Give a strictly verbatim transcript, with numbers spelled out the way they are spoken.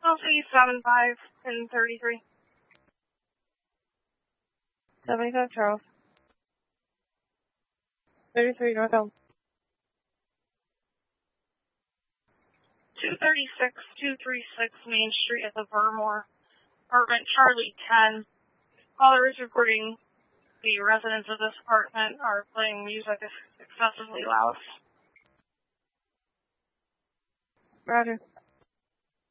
I'll see seven five and thirty-three. seventy-five Charles. thirty-three North Elm. two thirty-six, two thirty-six Main Street at the Vermore. Apartment Charlie ten. Caller is reporting the residents of this apartment are playing music excessively loud. Roger.